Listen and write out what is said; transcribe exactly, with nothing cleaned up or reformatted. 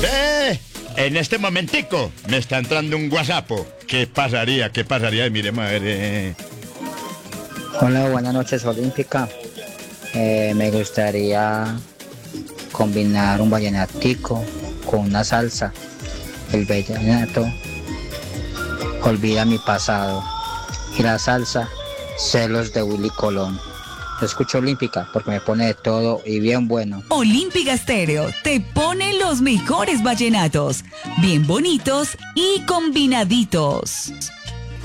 Ve, en este momentico me está entrando un WhatsApp. ¿Qué pasaría? ¿Qué pasaría? Mire, madre. Hola, buenas noches, Olímpica. Eh, me gustaría combinar un vallenatico con una salsa. El vallenato olvida mi pasado y la salsa celos de Willy Colón. Yo escucho Olímpica porque me pone de todo y bien bueno. Olímpica Estéreo te pone los mejores vallenatos, bien bonitos y combinaditos.